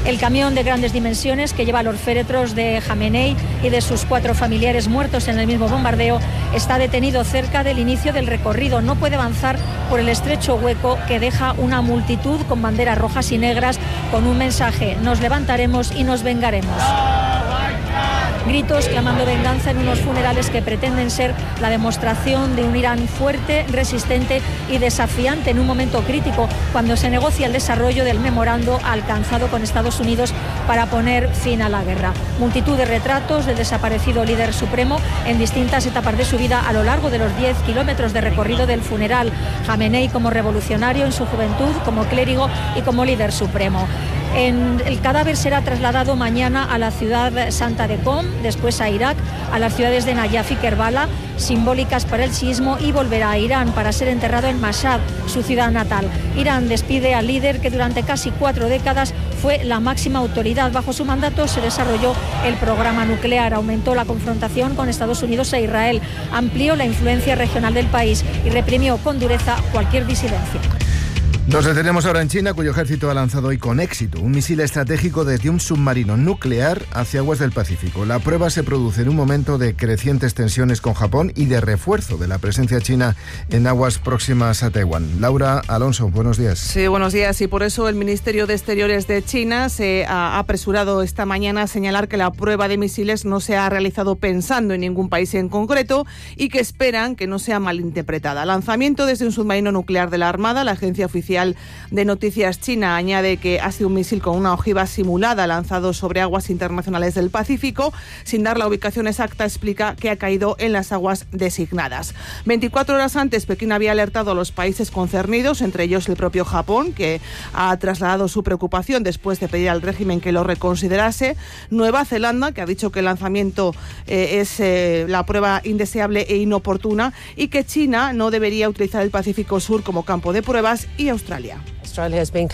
El camión de grandes dimensiones que lleva los féretros de Jamenei y de sus 4 familiares muertos en el mismo bombardeo está detenido cerca del inicio del recorrido. No puede avanzar por el estrecho hueco que deja una multitud con banderas rojas y negras con un mensaje: nos levantaremos y nos vengaremos. Gritos clamando venganza en unos funerales que pretenden ser la demostración de un Irán fuerte, resistente y desafiante en un momento crítico cuando se negocia el desarrollo del memorando alcanzado con Estados Unidos para poner fin a la guerra. Multitud de retratos del desaparecido líder supremo en distintas etapas de su vida a lo largo de los 10 kilómetros de recorrido del funeral. Jamenei como revolucionario en su juventud, como clérigo y como líder supremo. El cadáver será trasladado mañana a la ciudad santa de Qom, después a Irak, a las ciudades de Nayaf y Kerbala, simbólicas para el chiismo, y volverá a Irán para ser enterrado en Mashhad, su ciudad natal. Irán despide al líder que durante casi 4 décadas fue la máxima autoridad. Bajo su mandato se desarrolló el programa nuclear, aumentó la confrontación con Estados Unidos e Israel, amplió la influencia regional del país y reprimió con dureza cualquier disidencia. Nos detenemos ahora en China, cuyo ejército ha lanzado hoy con éxito un misil estratégico desde un submarino nuclear hacia aguas del Pacífico. La prueba se produce en un momento de crecientes tensiones con Japón y de refuerzo de la presencia china en aguas próximas a Taiwán. Laura Alonso, buenos días. Sí, buenos días. Y por eso el Ministerio de Exteriores de China se ha apresurado esta mañana a señalar que la prueba de misiles no se ha realizado pensando en ningún país en concreto y que esperan que no sea malinterpretada. Lanzamiento desde un submarino nuclear de la Armada. La agencia oficial de noticias china añade que ha sido un misil con una ojiva simulada lanzado sobre aguas internacionales del Pacífico. Sin dar la ubicación exacta, explica que ha caído en las aguas designadas. 24 horas antes, Pekín había alertado a los países concernidos, entre ellos el propio Japón, que ha trasladado su preocupación después de pedir al régimen que lo reconsiderase. Nueva Zelanda, que ha dicho que el lanzamiento es la prueba indeseable e inoportuna y que China no debería utilizar el Pacífico Sur como campo de pruebas, y Australia. La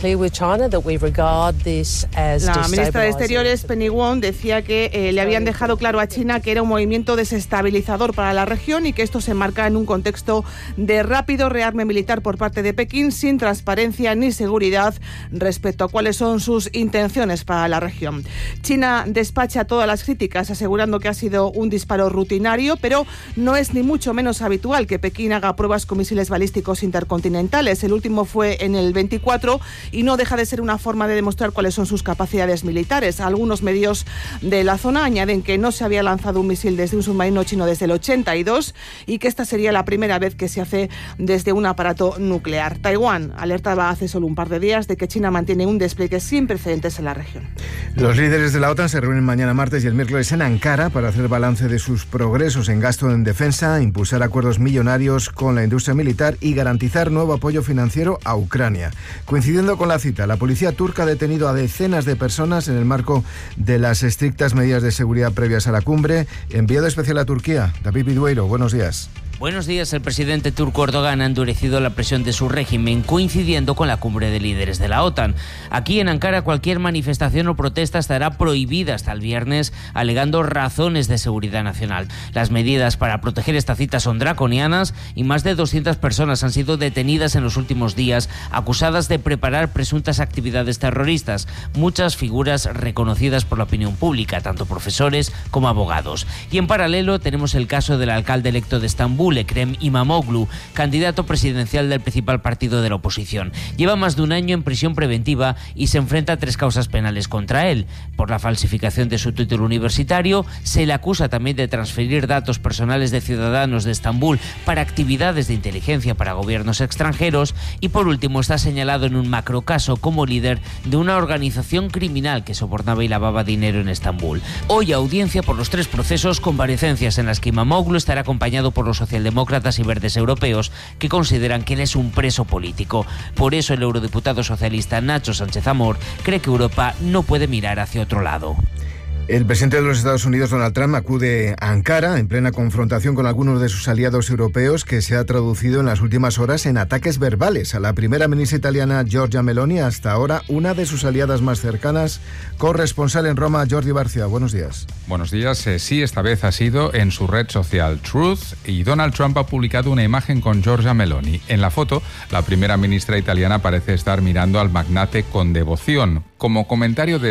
ministra de Exteriores, Penny Wong, decía que le habían dejado claro a China que era un movimiento desestabilizador para la región y que esto se enmarca en un contexto de rápido rearme militar por parte de Pekín, sin transparencia ni seguridad respecto a cuáles son sus intenciones para la región. China despacha todas las críticas, asegurando que ha sido un disparo rutinario, pero no es ni mucho menos habitual que Pekín haga pruebas con misiles balísticos intercontinentales. El último fue en el 24 y no deja de ser una forma de demostrar cuáles son sus capacidades militares. Algunos medios de la zona añaden que no se había lanzado un misil desde un submarino chino desde el 82 y que esta sería la primera vez que se hace desde un aparato nuclear. Taiwán alertaba hace solo un par de días de que China mantiene un despliegue sin precedentes en la región. Los líderes de la OTAN se reúnen mañana martes y el miércoles en Ankara para hacer balance de sus progresos en gasto en defensa, impulsar acuerdos millonarios con la industria militar y garantizar nuevo apoyo financiero a Ucrania. Coincidiendo con la cita, la policía turca ha detenido a decenas de personas en el marco de las estrictas medidas de seguridad previas a la cumbre. Enviado especial a Turquía, David Bidueiro, buenos días. Buenos días. El presidente turco Erdogan ha endurecido la presión de su régimen, coincidiendo con la cumbre de líderes de la OTAN. Aquí en Ankara cualquier manifestación o protesta estará prohibida hasta el viernes, alegando razones de seguridad nacional. Las medidas para proteger esta cita son draconianas y más de 200 personas han sido detenidas en los últimos días, acusadas de preparar presuntas actividades terroristas. Muchas figuras reconocidas por la opinión pública, tanto profesores como abogados. Y en paralelo tenemos el caso del alcalde electo de Estambul, Ekrem İmamoğlu, candidato presidencial del principal partido de la oposición. Lleva más de un año en prisión preventiva y se enfrenta a 3 causas penales contra él. Por la falsificación de su título universitario, se le acusa también de transferir datos personales de ciudadanos de Estambul para actividades de inteligencia para gobiernos extranjeros y por último está señalado en un macrocaso como líder de una organización criminal que sobornaba y lavaba dinero en Estambul. Hoy audiencia por los 3 procesos, comparecencias en las que İmamoğlu estará acompañado por los socialdemócratas y verdes europeos que consideran que él es un preso político. Por eso el eurodiputado socialista Nacho Sánchez Amor cree que Europa no puede mirar hacia otro lado. El presidente de los Estados Unidos, Donald Trump, acude a Ankara en plena confrontación con algunos de sus aliados europeos, que se ha traducido en las últimas horas en ataques verbales a la primera ministra italiana Giorgia Meloni, hasta ahora una de sus aliadas más cercanas. Corresponsal en Roma, Jordi Barcia, buenos días. Buenos días. Sí, esta vez ha sido en su red social Truth y Donald Trump ha publicado una imagen con Giorgia Meloni. En la foto, la primera ministra italiana parece estar mirando al magnate con devoción. Como comentario de